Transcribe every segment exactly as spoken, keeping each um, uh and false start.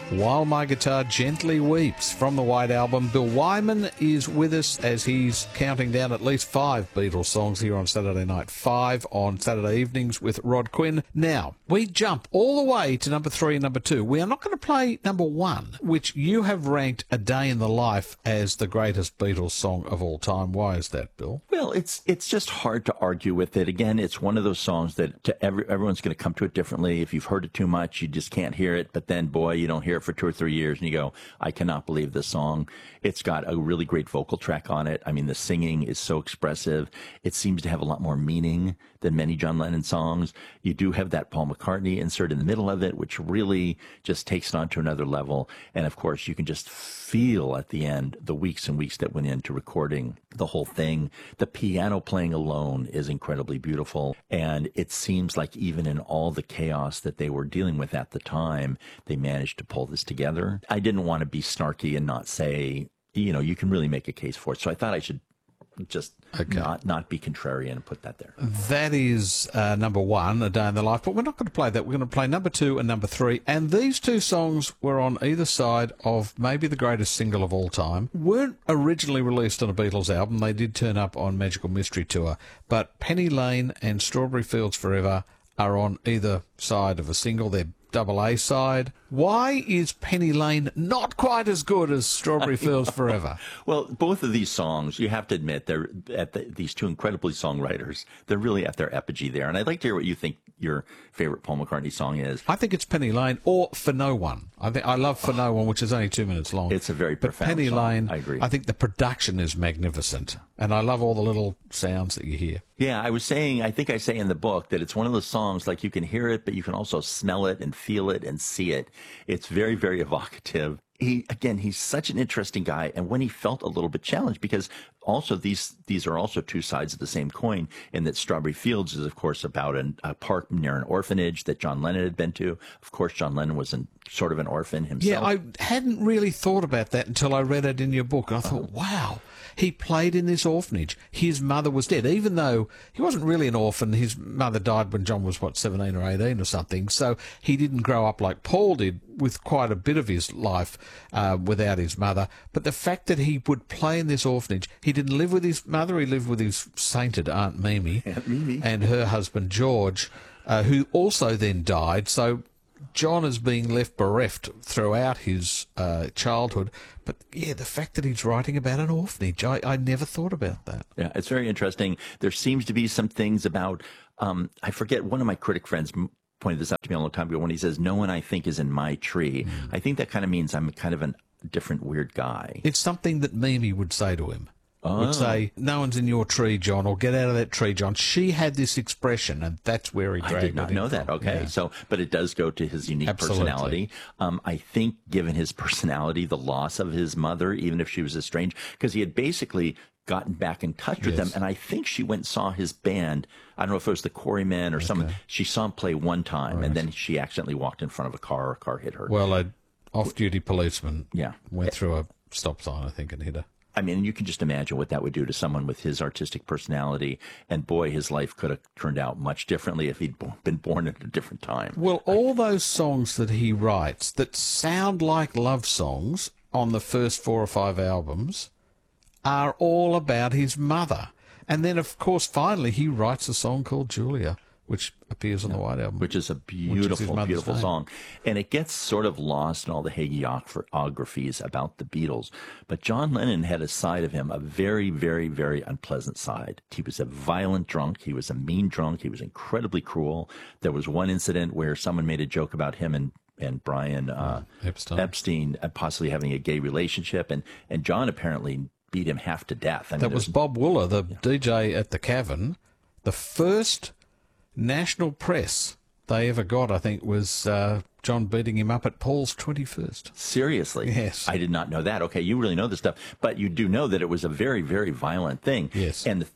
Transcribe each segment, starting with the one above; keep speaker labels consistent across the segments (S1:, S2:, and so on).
S1: While My Guitar Gently Weeps from the White Album. Bill Wyman is with us as he's counting down at least five Beatles songs here on Saturday Night, five on Saturday evenings with Rod Quinn. Now, we jump all the way to number three and number two. We are not going to play number one, which you have ranked A Day in the Life as the greatest Beatles song of all time. Why is that, Bill?
S2: Well, it's it's just hard to argue with it. Again, it's one of those songs that to every, everyone's going to come to it differently. If you've heard it too much, you just can't hear it. But then, boy, you don't hear it for two or three years, and you go, I cannot believe this song. It's got a really great vocal track on it. I mean, the singing is so expressive. It seems to have a lot more meaning than many John Lennon songs. You do have that Paul McCartney insert in the middle of it, which really just takes it on to another level. And, of course, you can just feel at the end the weeks and weeks that went into recording the whole thing. The piano playing alone is incredibly beautiful. And it seems like even in all the chaos that they were dealing with at the time, they managed to pull this together. I didn't want to be snarky and not say, you know, you can really make a case for it. So I thought I should just okay. not not be contrarian and put that there.
S1: That is uh, number one, A Day in the Life, but we're not going to play that. We're going to play number two and number three, and these two songs were on either side of maybe the greatest single of all time. Weren't originally released on a Beatles album. They did turn up on Magical Mystery Tour, but Penny Lane and Strawberry Fields Forever are on either side of a single. They're double A side. Why is Penny Lane not quite as good as Strawberry Fields Forever?
S2: Well, both of these songs, you have to admit, they're at the, these two incredibly songwriters. They're really at their apogee there. And I'd like to hear what you think your favorite Paul McCartney song is.
S1: I think it's Penny Lane or For No One. I think I love For No One, which is only two minutes long.
S2: It's a very
S1: but
S2: profound
S1: Penny
S2: song.
S1: Lane,
S2: I agree.
S1: I think the production is magnificent, and I love all the little sounds that you hear.
S2: Yeah, I was saying, I think I say in the book that it's one of those songs, like you can hear it, but you can also smell it and feel it and see it. It's very, very evocative. He, again, he's such an interesting guy. And when he felt a little bit challenged, because also these these are also two sides of the same coin, in that Strawberry Fields is, of course, about an, a park near an orphanage that John Lennon had been to. Of course, John Lennon was an, sort of an orphan himself.
S1: Yeah, I hadn't really thought about that until I read it in your book. And I thought, uh-huh. wow, he played in this orphanage. His mother was dead, even though he wasn't really an orphan. His mother died when John was, what, seventeen or eighteen or something. So he didn't grow up like Paul did, with quite a bit of his life uh, without his mother. But the fact that he would play in this orphanage, he didn't live with his mother, he lived with his sainted Aunt Mimi,
S2: Aunt Mimi.
S1: and her husband George, uh, who also then died. So John is being left bereft throughout his uh, childhood. But, yeah, the fact that he's writing about an orphanage, I, I never thought about that.
S2: Yeah, it's very interesting. There seems to be some things about, um, I forget, one of my critic friends pointed this out to me a long time ago when he says, no one I think is in my tree. Mm. I think that kind of means I'm kind of a different weird guy.
S1: It's something that Mimi would say to him.
S2: Oh.
S1: Would say, no one's in your tree, John, or get out of that tree, John. She had this expression, and that's where he dragged it.
S2: I did not know that. Okay.
S1: Yeah.
S2: So, but it does go to his unique
S1: Absolutely.
S2: personality. Um, I think given his personality, the loss of his mother, even if she was estranged, because he had basically gotten back in touch with
S1: yes.
S2: them. And I think she went and saw his band. I don't know if it was the Quarrymen or okay. someone. She saw him play one time, right. and then she accidentally walked in front of a car, or a car hit her.
S1: Well, an off-duty policeman
S2: yeah.
S1: went through a stop sign, I think, and hit her.
S2: I mean, you can just imagine what that would do to someone with his artistic personality. And boy, his life could have turned out much differently if he'd been born at a different time.
S1: Well, all those songs that he writes that sound like love songs on the first four or five albums are all about his mother. And then, of course, finally he writes a song called Julia, which appears on yeah, the White Album.
S2: Which is a beautiful, is beautiful name. song. And it gets sort of lost in all the hagiographies about the Beatles. But John Lennon had a side of him, a very, very, very unpleasant side. He was a violent drunk. He was a mean drunk. He was incredibly cruel. There was one incident where someone made a joke about him and and Brian uh,
S1: Epstein,
S2: Epstein uh, possibly having a gay relationship. And, and John apparently beat him half to death. I mean,
S1: that was Bob Wooler, the
S2: yeah.
S1: D J at the Cavern. The first national press they ever got, I think, was uh, John beating him up at Paul's twenty-first.
S2: Seriously?
S1: Yes.
S2: I did not know that. Okay, you really know this stuff. But you do know that it was a very, very violent thing.
S1: Yes.
S2: And the, the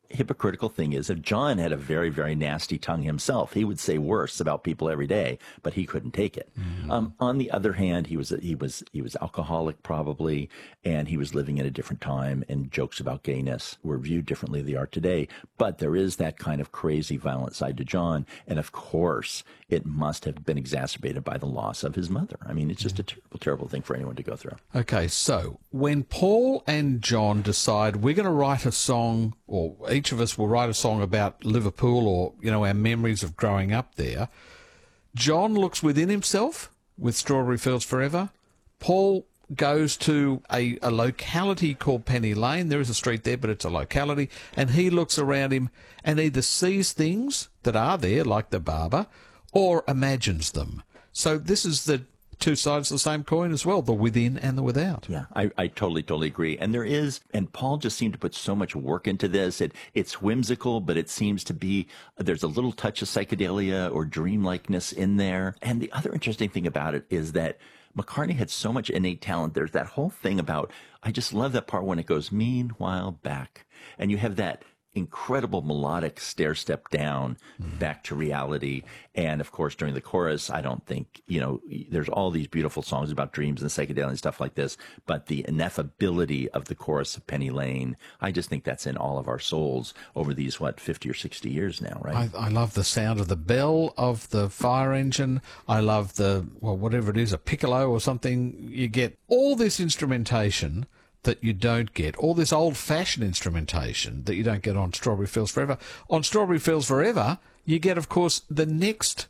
S2: hypocritical thing is that John had a very, very nasty tongue himself. He would say worse about people every day, but he couldn't take it. Mm-hmm. Um, on the other hand, he was he was he was alcoholic probably, and he was living in a different time, and jokes about gayness were viewed differently than they are today. But there is that kind of crazy, violent side to John, and of course, it must have been exacerbated by the loss of his mother. I mean, it's just a terrible, terrible thing for anyone to go through.
S1: Okay, so when Paul and John decide we're going to write a song, or each of us will write a song about Liverpool, or, you know, our memories of growing up there, John looks within himself with Strawberry Fields Forever. Paul goes to a, a locality called Penny Lane. There is a street there, but it's a locality. And he looks around him and either sees things that are there, like the barber, or imagines them. So this is the two sides of the same coin as well, the within and the without.
S2: Yeah, I, I totally, totally agree. And there is, and Paul just seemed to put so much work into this. It, it's whimsical, but it seems to be, there's a little touch of psychedelia or dreamlikeness in there. And the other interesting thing about it is that McCartney had so much innate talent. There's that whole thing about, I just love that part when it goes, meanwhile back. And you have that incredible melodic stair step down mm. back to reality. And of course, during the chorus, I don't think, you know, there's all these beautiful songs about dreams and psychedelia and stuff like this, but the ineffability of the chorus of Penny Lane, I just think that's in all of our souls over these, what, fifty or sixty years now, right?
S1: I, I love the sound of the bell of the fire engine. I love the, well, whatever it is, a piccolo or something. You get all this instrumentation that you don't get, all this old-fashioned instrumentation that you don't get on Strawberry Fields Forever. On Strawberry Fields Forever, you get, of course, the next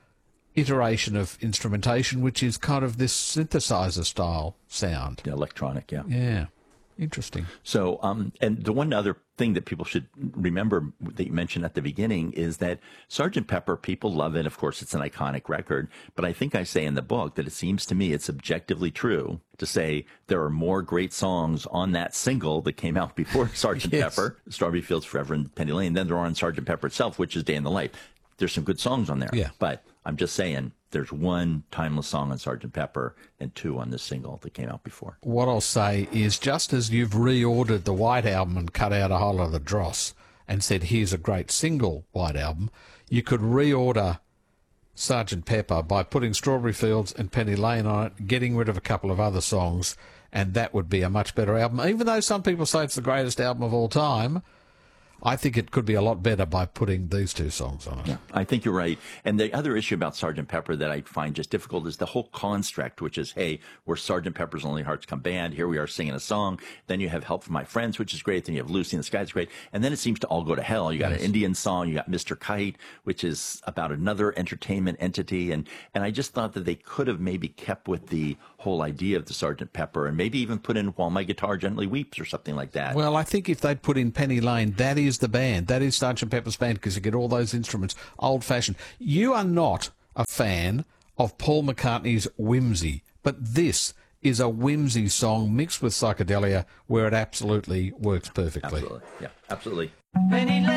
S1: iteration of instrumentation, which is kind of this synthesizer-style sound.
S2: Yeah, electronic, yeah.
S1: Yeah, interesting.
S2: So, um, and the one other thing that people should remember that you mentioned at the beginning is that Sergeant Pepper, people love it. Of course, it's an iconic record. But I think I say in the book that it seems to me it's objectively true to say there are more great songs on that single that came out before Sergeant yes. Pepper, Strawberry Fields Forever and Penny Lane, than there are on Sergeant Pepper itself, which is Day in the Life. There's some good songs on there.
S1: Yeah.
S2: But I'm just saying there's one timeless song on Sergeant Pepper and two on this single that came out before.
S1: What I'll say is, just as you've reordered the White Album and cut out a whole lot of the dross and said, here's a great single White Album, you could reorder Sergeant Pepper by putting Strawberry Fields and Penny Lane on it, getting rid of a couple of other songs, and that would be a much better album. Even though some people say it's the greatest album of all time, I think it could be a lot better by putting these two songs on it.
S2: Yeah, I think you're right. And the other issue about Sergeant Pepper that I find just difficult is the whole construct, which is, hey, we're Sergeant Pepper's Lonely Hearts Come Band. Here we are singing a song. Then you have Help from My Friends, which is great. Then you have Lucy in the Sky, that's great. And then it seems to all go to hell. You got yes. an Indian song. You got Mister Kite, which is about another entertainment entity. And, and I just thought that they could have maybe kept with the whole idea of the Sergeant Pepper and maybe even put in While My Guitar Gently Weeps or something like that.
S1: Well, I think if they'd put in Penny Lane, that is the band. That is Sergeant Pepper's Band, because you get all those instruments, old-fashioned. You are not a fan of Paul McCartney's whimsy, but this is a whimsy song mixed with psychedelia where it absolutely works perfectly.
S2: Absolutely, yeah, absolutely.
S3: Penny Lane.